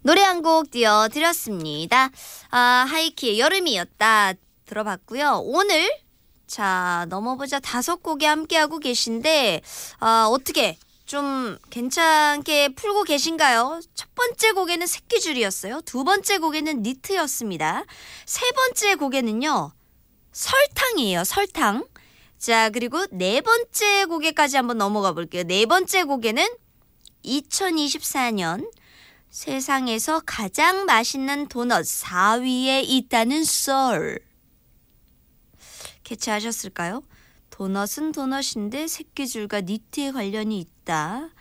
노래 한 곡 띄워드렸습니다. 하이키의 여름이었다 들어봤고요. 오늘 자 넘어보자 5곡에 함께하고 계신데 어떻게 좀 괜찮게 풀고 계신가요? 첫 번째 곡에는 새끼줄이었어요. 두 번째 곡에는 니트였습니다. 세 번째 곡에는요. 설탕이에요. 설탕. 자 그리고 네 번째 곡에까지 한번 넘어가 볼게요. 네 번째 곡에는 2024년 세상에서 가장 맛있는 도넛 4위에 있다는 썰. 캐치하셨을까요? 도넛은 도넛인데 새끼줄과 니트에 관련이 있다.